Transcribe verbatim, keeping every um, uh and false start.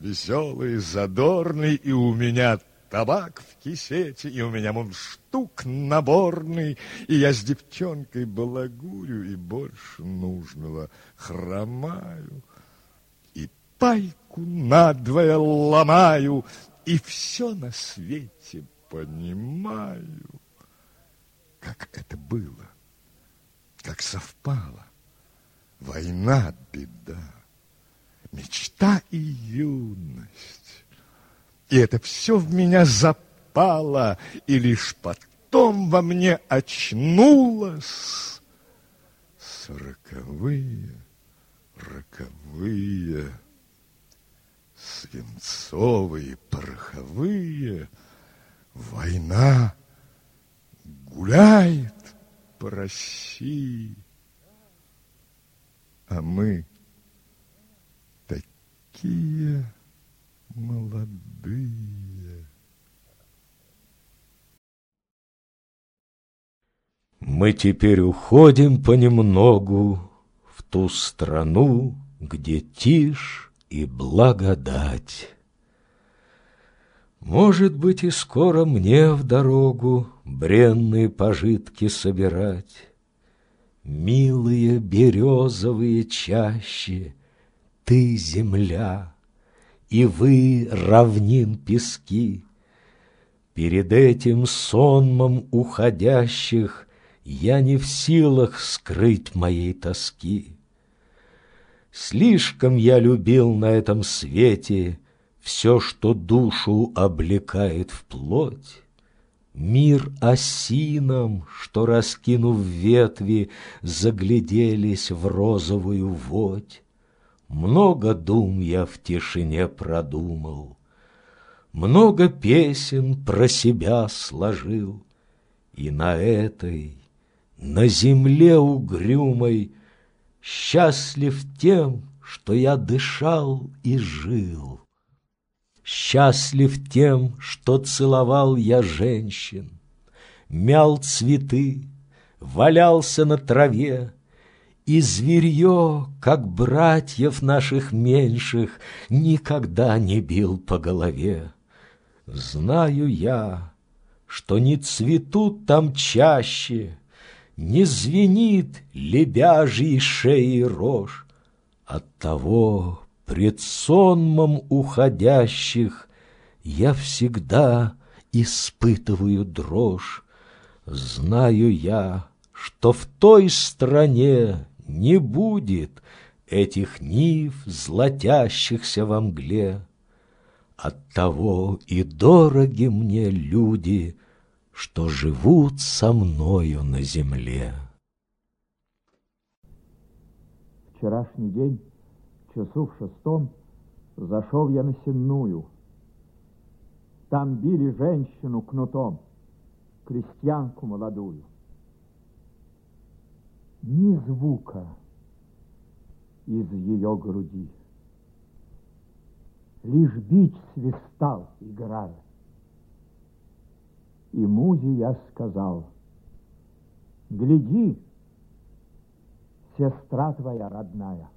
веселый, задорный, и у меня табак в кисете, и у меня мундштук наборный, и я с девчонкой балагурю, и больше нужного хромаю, и пайку надвое ломаю, и все на свете понимаю. Как это было, как совпало. Война, беда, мечта и юность. И это все в меня запало, и лишь потом во мне очнулось. Сороковые, роковые, свинцовые, пороховые, война гуляет по России, а мы такие молодые. Мы теперь уходим понемногу в ту страну, где тишь и благодать. Может быть, и скоро мне в дорогу бренные пожитки собирать. Милые березовые чащи, ты земля, и вы равнин пески. Перед этим сонмом уходящих я не в силах скрыть моей тоски. Слишком я любил на этом свете все, что душу облекает в плоть. Мир осинам, что, раскинув ветви, загляделись в розовую водь. Много дум я в тишине продумал, много песен про себя сложил, и на этой, на земле угрюмой, счастлив тем, что я дышал и жил. Счастлив тем, что целовал я женщин, мял цветы, валялся на траве, и зверье, как братьев наших меньших, никогда не бил по голове. Знаю я, что не цветут там чаще, не звенит лебяжьей шеей рожь. Оттого пред сонмом уходящих я всегда испытываю дрожь. Знаю я, что в той стране не будет этих нив, златящихся во мгле. Оттого и дороги мне люди, что живут со мною на земле. Вчерашний день, часу в шестом, зашел я на Сенную. Там били женщину кнутом, крестьянку молодую. Ни звука из ее груди, лишь бич свистал, играя. И музе я сказал: гляди, сестра твоя родная.